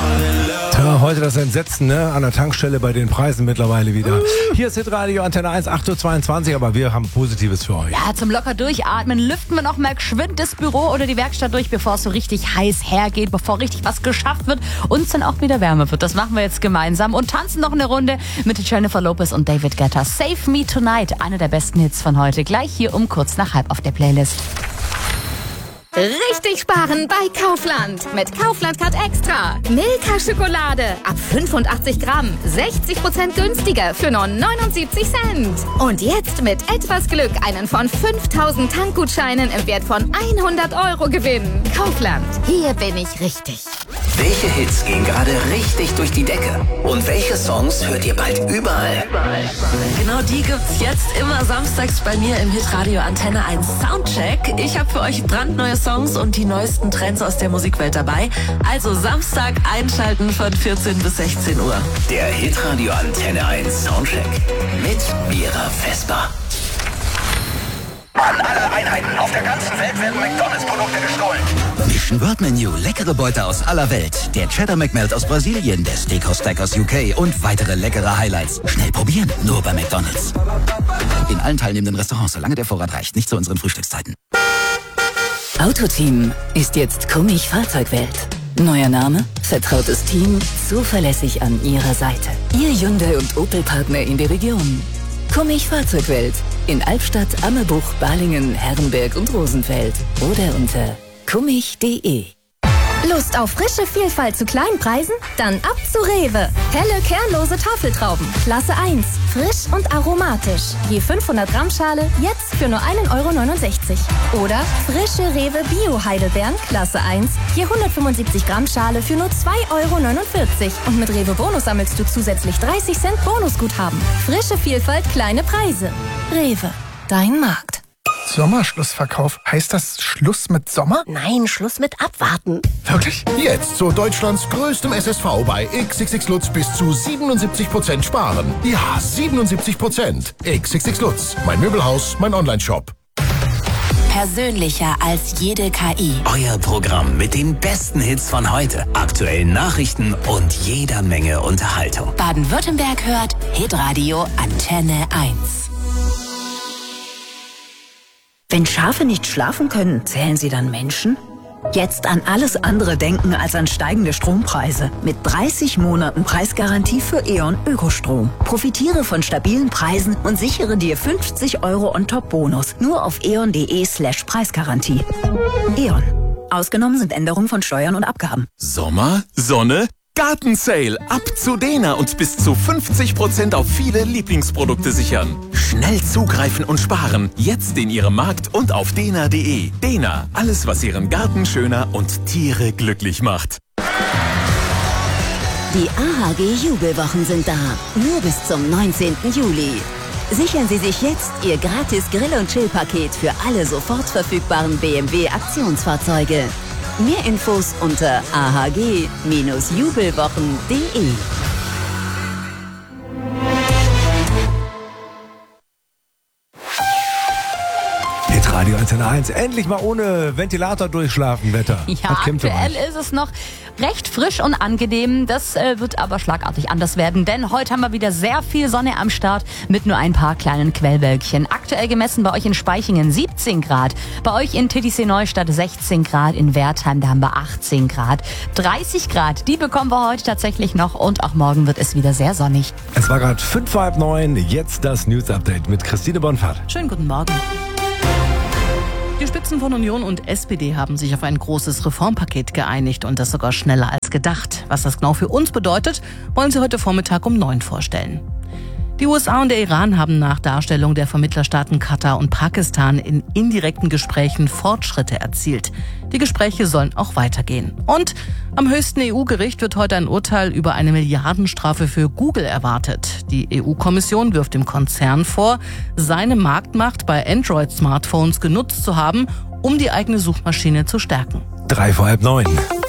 Heute das Entsetzen, ne? An der Tankstelle bei den Preisen mittlerweile wieder. Hier ist Hitradio Antenne 1, 8.22 Uhr, aber wir haben Positives für euch. Ja, zum locker durchatmen lüften wir noch mal geschwind das Büro oder die Werkstatt durch, bevor es so richtig heiß hergeht, bevor richtig was geschafft wird und es dann auch wieder wärmer wird. Das machen wir jetzt gemeinsam und tanzen noch eine Runde mit Jennifer Lopez und David Guetta. Save Me Tonight, einer der besten Hits von heute. Gleich hier um kurz nach halb auf der Playlist. Richtig sparen bei Kaufland. Mit Kaufland Card Extra. Milka Schokolade ab 85 Gramm. 60% günstiger für nur 79 Cent. Und jetzt mit etwas Glück einen von 5000 Tankgutscheinen im Wert von 100 Euro gewinnen. Kaufland. Hier bin ich richtig. Welche Hits gehen gerade richtig durch die Decke? Und welche Songs hört ihr bald überall? Genau die gibt's jetzt immer samstags bei mir im Hitradio Antenne 1 Soundcheck. Ich habe für euch brandneue Songs und die neuesten Trends aus der Musikwelt dabei. Also Samstag einschalten von 14 bis 16 Uhr. Der Hitradio Antenne 1 Soundcheck mit Mira Vesper. An alle Einheiten auf der ganzen Welt werden McDonalds-Produkte gestohlen. Mission World Menu, leckere Beute aus aller Welt. Der Cheddar McMelt aus Brasilien, der Steakhouse Stack aus UK und weitere leckere Highlights. Schnell probieren, nur bei McDonalds. In allen teilnehmenden Restaurants, solange der Vorrat reicht, nicht zu unseren Frühstückszeiten. Autoteam ist jetzt Kummich Fahrzeugwelt. Neuer Name, vertrautes Team, zuverlässig an Ihrer Seite. Ihr Hyundai und Opel-Partner in der Region. Kummich Fahrzeugwelt in Albstadt, Ammerbuch, Balingen, Herrenberg und Rosenfeld. Oder unter kummich.de. Lust auf frische Vielfalt zu kleinen Preisen? Dann ab zu Rewe. Helle, kernlose Tafeltrauben. Klasse 1. Frisch und aromatisch. Je 500 Gramm Schale, jetzt für nur 1,69 €. Oder frische Rewe Bio-Heidelbeeren, Klasse 1. Je 175 Gramm Schale für nur 2,49 €. Und mit Rewe Bonus sammelst du zusätzlich 30 Cent Bonusguthaben. Frische Vielfalt, kleine Preise. Rewe, dein Markt. Sommerschlussverkauf. Heißt das Schluss mit Sommer? Nein, Schluss mit Abwarten. Wirklich? Jetzt zu Deutschlands größtem SSV bei XXX Lutz bis zu 77% sparen. Ja, 77%. XXX Lutz. Mein Möbelhaus, mein Onlineshop. Persönlicher als jede KI. Euer Programm mit den besten Hits von heute, aktuellen Nachrichten und jeder Menge Unterhaltung. Baden-Württemberg hört Hitradio Antenne 1. Wenn Schafe nicht schlafen können, zählen sie dann Menschen? Jetzt an alles andere denken als an steigende Strompreise. Mit 30 Monaten Preisgarantie für E.ON Ökostrom. Profitiere von stabilen Preisen und sichere dir 50 € On-Top-Bonus. Nur auf eon.de/Preisgarantie. E.ON. Ausgenommen sind Änderungen von Steuern und Abgaben. Sommer, Sonne, Gartensale. Ab zu Dena und bis zu 50% auf viele Lieblingsprodukte sichern. Schnell zugreifen und sparen. Jetzt in Ihrem Markt und auf dena.de. Dena, alles was Ihren Garten schöner und Tiere glücklich macht. Die AHG Jubelwochen sind da. Nur bis zum 19. Juli. Sichern Sie sich jetzt Ihr gratis Grill- und Chill-Paket für alle sofort verfügbaren BMW Aktionsfahrzeuge. Mehr Infos unter ahg-jubelwochen.de. Radio Antenne 1. Endlich mal ohne Ventilator durchschlafen, Wetter. Ja, aktuell ist es noch recht frisch und angenehm. Das wird aber schlagartig anders werden, denn heute haben wir wieder sehr viel Sonne am Start mit nur ein paar kleinen Quellwölkchen. Aktuell gemessen bei euch in Spaichingen 17 Grad, bei euch in Titisee-Neustadt 16 Grad, in Wertheim, da haben wir 18 Grad. 30 Grad, die bekommen wir heute tatsächlich noch und auch morgen wird es wieder sehr sonnig. Es war gerade 8:55, jetzt das News-Update mit Christine Bonfahrt. Schönen guten Morgen. Die Spitzen von Union und SPD haben sich auf ein großes Reformpaket geeinigt und das sogar schneller als gedacht. Was das genau für uns bedeutet, wollen sie heute Vormittag um 9 vorstellen. Die USA und der Iran haben nach Darstellung der Vermittlerstaaten Katar und Pakistan in indirekten Gesprächen Fortschritte erzielt. Die Gespräche sollen auch weitergehen. Und am höchsten EU-Gericht wird heute ein Urteil über eine Milliardenstrafe für Google erwartet. Die EU-Kommission wirft dem Konzern vor, seine Marktmacht bei Android-Smartphones genutzt zu haben, um die eigene Suchmaschine zu stärken. 8:03.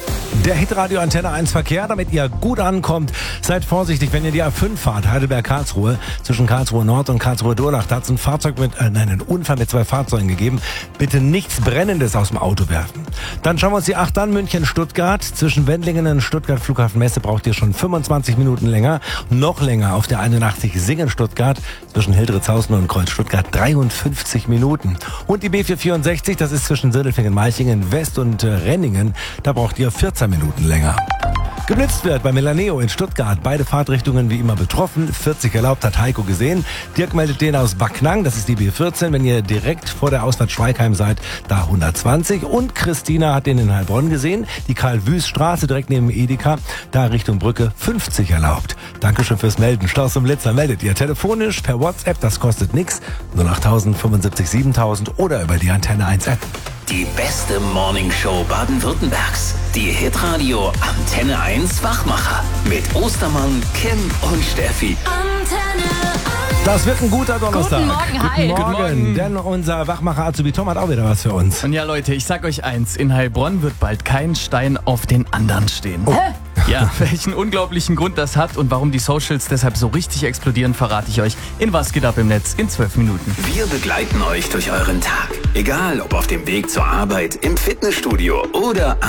Der Hitradio Antenne 1 Verkehr, damit ihr gut ankommt. Seid vorsichtig, wenn ihr die A5 fahrt, Heidelberg-Karlsruhe, zwischen Karlsruhe Nord und Karlsruhe-Durlach. Da hat es einen Unfall mit 2 Fahrzeugen gegeben. Bitte nichts Brennendes aus dem Auto werfen. Dann schauen wir uns die 8 an, München-Stuttgart. Zwischen Wendlingen und Stuttgart Flughafen Messe braucht ihr schon 25 Minuten länger. Noch länger auf der 81 Singen-Stuttgart, zwischen Hildritzhausen und Kreuz-Stuttgart 53 Minuten. Und die B464, das ist zwischen Sindelfingen-Malchingen, West und Renningen. Da braucht ihr 14 Minuten länger. Geblitzt wird bei Melaneo in Stuttgart. Beide Fahrtrichtungen wie immer betroffen. 40 erlaubt, hat Heiko gesehen. Dirk meldet den aus Backnang, das ist die B14. Wenn ihr direkt vor der Ausfahrt Schweigheim seid, da 120. Und Christina hat den in Heilbronn gesehen. Die Karl-Wüst-Straße direkt neben Edeka, da Richtung Brücke 50 erlaubt. Dankeschön fürs Melden. Staus und Blitzer meldet ihr telefonisch, per WhatsApp, das kostet nichts. 08000 75 7000 oder über die Antenne 1 App. Die beste Morningshow Baden-Württembergs. Die Hitradio Antenne 1 Wachmacher. Mit Ostermann, Kim und Steffi. Antenne 1. Das wird ein guter Donnerstag. Guten Morgen, hi. Guten Morgen. Denn unser Wachmacher Azubi Tom hat auch wieder was für uns. Und ja, Leute, ich sag euch eins. In Heilbronn wird bald kein Stein auf den anderen stehen. Oh. Ja, welchen unglaublichen Grund das hat und warum die Socials deshalb so richtig explodieren, verrate ich euch in Was geht ab im Netz in 12 Minuten. Wir begleiten euch durch euren Tag. Egal, ob auf dem Weg zur Arbeit, im Fitnessstudio oder